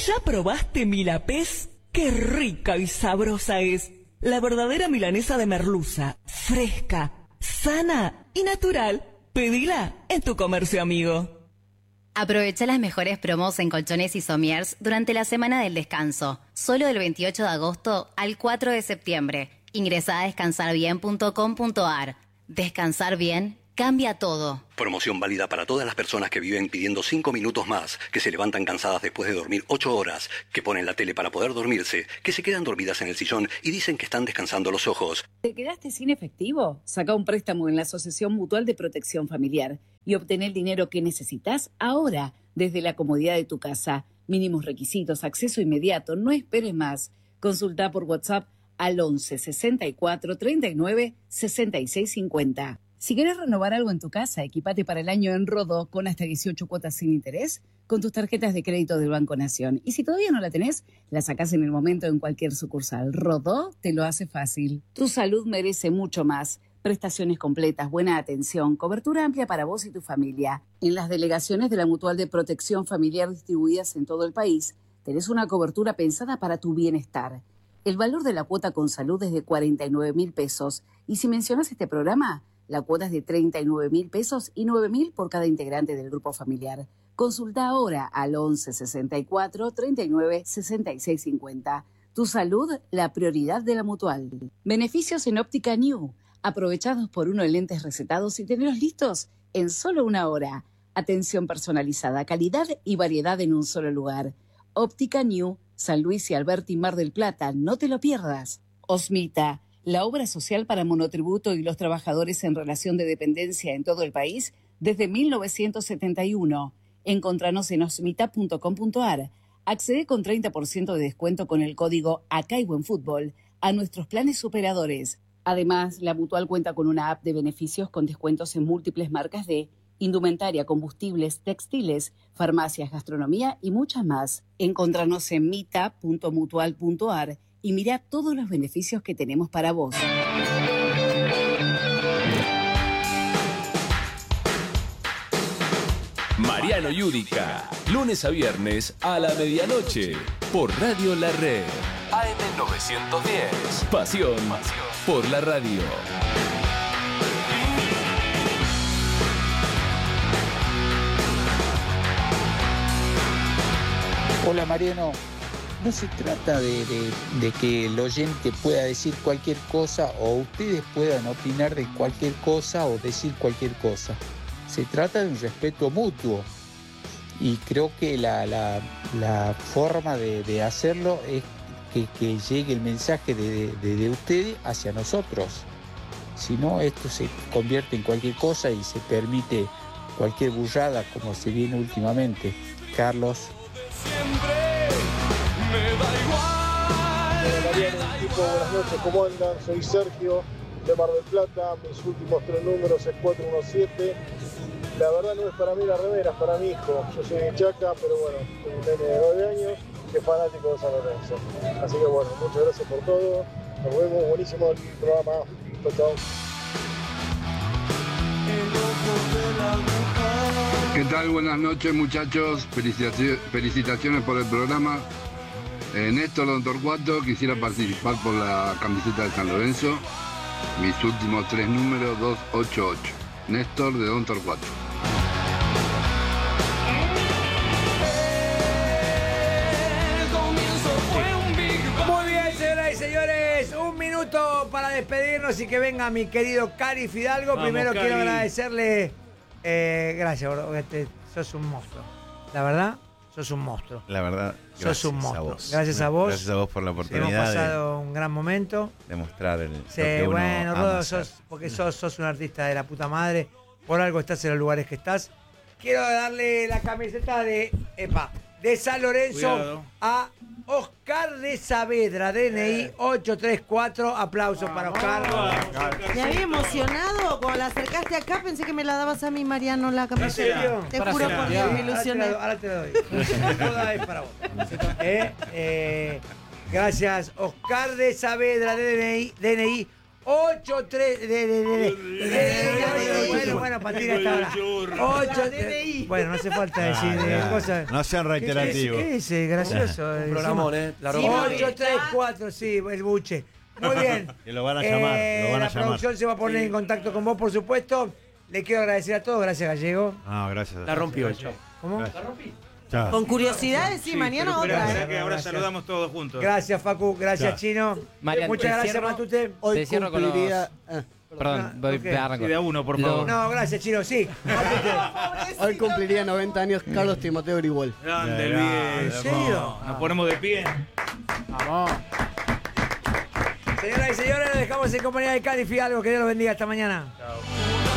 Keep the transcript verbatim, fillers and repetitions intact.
¿Ya probaste Milapés? ¡Qué rica y sabrosa es! La verdadera milanesa de merluza, fresca, sana y natural. Pedila en tu comercio amigo. Aprovecha las mejores promos en colchones y somiers durante la semana del descanso. Solo del veintiocho de agosto al cuatro de septiembre. Ingresá a descansar bien punto com punto ar. Descansar bien cambia todo. Promoción válida para todas las personas que viven pidiendo cinco minutos más, que se levantan cansadas después de dormir ocho horas, que ponen la tele para poder dormirse, que se quedan dormidas en el sillón y dicen que están descansando los ojos. ¿Te quedaste sin efectivo? Saca un préstamo en la Asociación Mutual de Protección Familiar y obtén el dinero que necesitas ahora, desde la comodidad de tu casa. Mínimos requisitos, acceso inmediato, no esperes más. Consulta por WhatsApp al once sesenta y cuatro treinta y nueve sesenta y seis cincuenta. Si querés renovar algo en tu casa, equipate para el año en Rodó con hasta dieciocho cuotas sin interés con tus tarjetas de crédito del Banco Nación. Y si todavía no la tenés, la sacás en el momento en cualquier sucursal. Rodó te lo hace fácil. Tu salud merece mucho más. Prestaciones completas, buena atención, cobertura amplia para vos y tu familia. En las delegaciones de la Mutual de Protección Familiar distribuidas en todo el país, tenés una cobertura pensada para tu bienestar. El valor de la cuota con salud es de cuarenta y nueve mil pesos. Y si mencionas este programa, la cuota es de treinta y nueve mil pesos y nueve mil por cada integrante del grupo familiar. Consulta ahora al once sesenta y cuatro treinta y nueve sesenta y seis cincuenta. Tu salud, la prioridad de la Mutual. Beneficios en Óptica New. Aprovechados por uno en lentes recetados y tenerlos listos en solo una hora. Atención personalizada, calidad y variedad en un solo lugar. Óptica New, San Luis y Alberti, Mar del Plata. No te lo pierdas. Osmita, la obra social para monotributo y los trabajadores en relación de dependencia en todo el país desde mil novecientos setenta y uno. Encontranos en osmita punto com punto ar. Accede con treinta por ciento de descuento con el código Acá hay buen fútbol a nuestros planes superadores. Además, la Mutual cuenta con una app de beneficios con descuentos en múltiples marcas de indumentaria, combustibles, textiles, farmacias, gastronomía y muchas más. Encontranos en mita punto mutual punto ar y mira todos los beneficios que tenemos para vos. Mariano Yudica, lunes a viernes a la medianoche, por Radio La Red. A M novecientos diez. Pasión, Pasión por la radio. Hola Mariano, no se trata de, de, de que el oyente pueda decir cualquier cosa o ustedes puedan opinar de cualquier cosa o decir cualquier cosa. Se trata de un respeto mutuo y creo que la, la, la forma de, de hacerlo es que, que llegue el mensaje de, de, de ustedes hacia nosotros. Si no, esto se convierte en cualquier cosa y se permite cualquier burrada como se viene últimamente. Carlos. Hola Mariano, equipo, buenas noches, ¿cómo andan? Soy Sergio de Mar del Plata, mis últimos tres números es cuatro uno siete. La verdad no es para mí la remera, es para mi hijo. Yo soy de Chaca, pero bueno, tengo un nene de nueve años que es fanático de San Lorenzo. Así que bueno, muchas gracias por todo. Nos vemos, buenísimo el programa. Chao, chao. ¿Qué tal? Buenas noches muchachos, Felicitaci- felicitaciones por el programa. Eh, Néstor Don Torcuato, quisiera participar por la camiseta de San Lorenzo. Mis últimos tres números, dos ocho ocho. Néstor de Don Torcuato. Muy bien, señoras y señores, un minuto para despedirnos y que venga mi querido Cari Fidalgo. Vamos, Primero Cari. quiero agradecerle, eh, gracias, gordo, este, sos un monstruo. La verdad, sos un monstruo. La verdad, sos un gracias a monstruo. vos. Gracias a vos. Gracias a vos por la Hemos oportunidad pasado un gran momento. de mostrar el, Sí, lo que uno bueno, ama Rodo, hacer. sos, porque sos, sos un artista de la puta madre. Por algo estás en los lugares que estás. Quiero darle la camiseta de, epa, de San Lorenzo Cuidado. a Oscar de Saavedra, D N I ocho tres cuatro. Aplausos para Oscar. Me había emocionado cuando la acercaste acá, pensé que me la dabas a mí, Mariano, la camiseta. serio? Te Para juro cenar. por Dios, me Ahora te ilusioné. la- Ahora te la doy. Toda es para vos. Eh, eh, gracias, Oscar de Saavedra, D N I, D N I ocho tres de, de, de, de, de, de, bueno, bueno, Patina hasta ahora. ocho, bueno, no hace falta decir eh, cosas. No sean reiterativos. ¿Qué es ese? Gracioso. Un programón, ¿eh? La rompa. ocho tres cuatro, sí, el buche. Muy bien. Que lo van a llamar, Eh, lo van a la llamar. producción se va a poner en contacto con vos, por supuesto. Le quiero agradecer a todos. Gracias, Gallego. No, gracias. La rompió. ¿Cómo? Gracias. La rompí. Chao. Con curiosidades, sí, mañana pero, pero, otra. espera ¿eh? que ahora Gracias. saludamos todos juntos. Gracias, Facu. Gracias, Chao. Chino. Marian, Muchas te gracias, cierro- Matute. Hoy Te cierro con los- cumpliría. ah, Perdón, voy, ok. arranco. Sí, de a uno, por Lo- favor. No, gracias, Chino. Sí. Matute. hoy cumpliría noventa años Carlos Timoteo Griguol. Grande el Grande, viejo. ¿en serio? Nos ponemos de pie. Vamos. Señoras y señores, nos dejamos en compañía de Cali Fidalgo. Que Dios los bendiga. Hasta mañana. Chao.